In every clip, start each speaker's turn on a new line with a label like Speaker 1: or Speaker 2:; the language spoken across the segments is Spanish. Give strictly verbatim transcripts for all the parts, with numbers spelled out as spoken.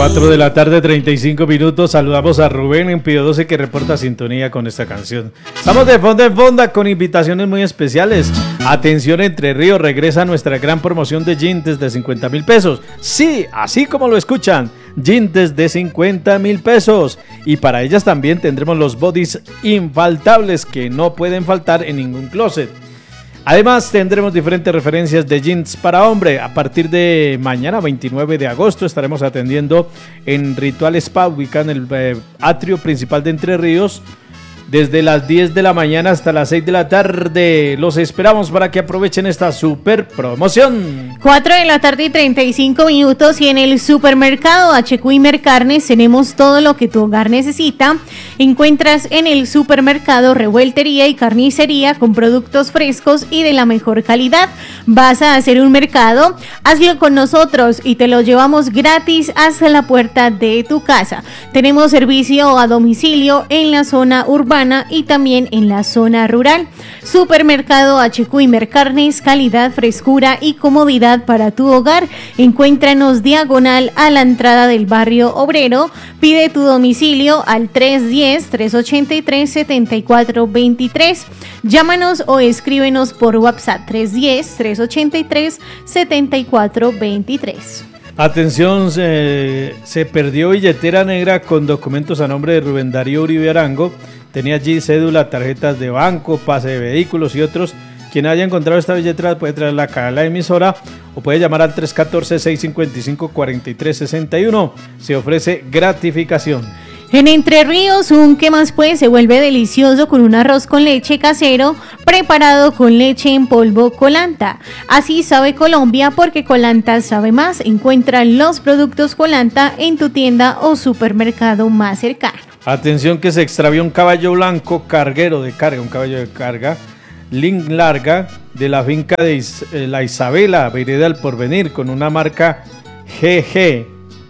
Speaker 1: cuatro de la tarde, treinta y cinco minutos. Saludamos a Rubén en Pío doce que reporta sintonía con esta canción. Estamos de fondo en fonda con invitaciones muy especiales. Atención, Entre Ríos, regresa nuestra gran promoción de jeans de cincuenta mil pesos. Sí, así como lo escuchan, jeans de cincuenta mil pesos. Y para ellas también tendremos los bodys infaltables que no pueden faltar en ningún closet. Además tendremos diferentes referencias de jeans para hombre. A partir de mañana veintinueve de agosto estaremos atendiendo en Ritual Spa, ubicado en el eh, atrio principal de Entre Ríos, desde las diez de la mañana hasta las seis de la tarde. Los esperamos para que aprovechen esta super promoción.
Speaker 2: cuatro de la tarde y treinta y cinco minutos, y en el supermercado H Q Mercarnes tenemos todo lo que tu hogar necesita. Encuentras en el supermercado revueltería y carnicería con productos frescos y de la mejor calidad. Vas a hacer un mercado, hazlo con nosotros y te lo llevamos gratis hasta la puerta de tu casa. Tenemos servicio a domicilio en la zona urbana y también en la zona rural. Supermercado H Q Mercarnes, calidad, frescura y comodidad para tu hogar. Encuéntranos diagonal a la entrada del barrio obrero. Pide tu domicilio al tres uno cero, tres ocho tres, siete cuatro dos tres. Llámanos o escríbenos por WhatsApp tres uno cero, tres ocho tres, siete cuatro dos tres.
Speaker 1: Atención, se, se perdió billetera negra con documentos a nombre de Rubén Darío Uribe Arango. Tenía allí cédula, tarjetas de banco, pase de vehículos y otros. Quien haya encontrado esta billetera puede traerla acá a la emisora o puede llamar al tres uno cuatro, seis cinco cinco, cuatro tres seis uno. Se ofrece gratificación.
Speaker 2: En Entre Ríos, un ¿qué más pues? Se vuelve delicioso con un arroz con leche casero preparado con leche en polvo Colanta. Así sabe Colombia, porque Colanta sabe más. Encuentra los productos Colanta en tu tienda o supermercado más cercano.
Speaker 1: Atención, que se extravió un caballo blanco carguero de carga, un caballo de carga, link larga, de la finca de Is- eh, La Isabela, vereda El Porvenir, con una marca G G.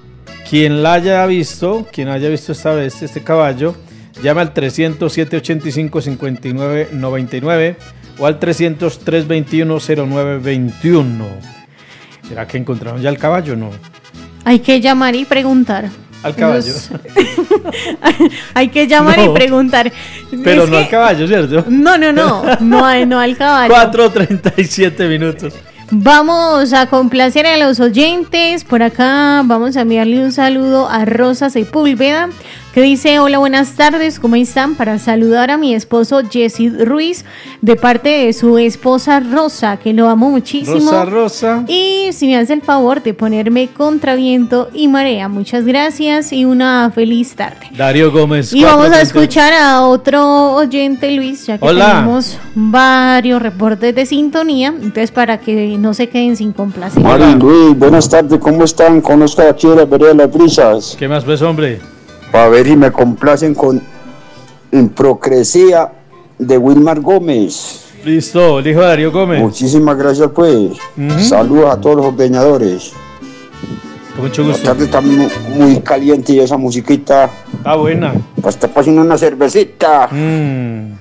Speaker 1: Quien la haya visto, quien haya visto esta vez este caballo, llama al trescientos, siete ochenta y cinco, cincuenta y nueve noventa y nueve o al trescientos, tres veintiuno, cero nueve veintiuno. ¿Será que encontraron ya el caballo o no?
Speaker 2: Hay que llamar y preguntar.
Speaker 1: Al caballo.
Speaker 2: Los... Hay que llamar
Speaker 1: No,
Speaker 2: y preguntar.
Speaker 1: pero
Speaker 2: Es
Speaker 1: no
Speaker 2: que...
Speaker 1: al caballo, ¿cierto?
Speaker 2: No, no, no, no, hay- no al caballo.
Speaker 1: cuatro treinta y siete minutos.
Speaker 2: Vamos a complacer a los oyentes. Por acá vamos a enviarle un saludo a Rosa Sepúlveda, que dice: hola, buenas tardes, ¿cómo están? Para saludar a mi esposo Jesse Ruiz, de parte de su esposa Rosa, que lo amo muchísimo.
Speaker 1: Rosa, Rosa.
Speaker 2: Y si me hace el favor de ponerme Contra Viento y Marea. Muchas gracias y una feliz tarde.
Speaker 1: Darío Gómez.
Speaker 2: Y vamos a
Speaker 1: cuatro treinta.
Speaker 2: escuchar a otro oyente, Luis, ya que
Speaker 1: Hola.
Speaker 2: tenemos varios reportes de sintonía, entonces para que no se queden sin complacer.
Speaker 3: Hola Luis, buenas tardes, ¿cómo están? Conozco aquí de la vereda de las brisas.
Speaker 1: ¿Qué más pues, hombre?
Speaker 3: Para ver si me complacen con Improcresía de Wilmar Gómez.
Speaker 1: Listo, el hijo de Darío Gómez.
Speaker 3: Muchísimas gracias pues.
Speaker 1: Ujú.
Speaker 3: Saludos a todos los ordeñadores.
Speaker 1: Con mucho
Speaker 3: La
Speaker 1: gusto.
Speaker 3: tarde está mu- muy caliente y esa musiquita.
Speaker 1: Está buena.
Speaker 3: Para estar pasando una cervecita.
Speaker 1: Mm.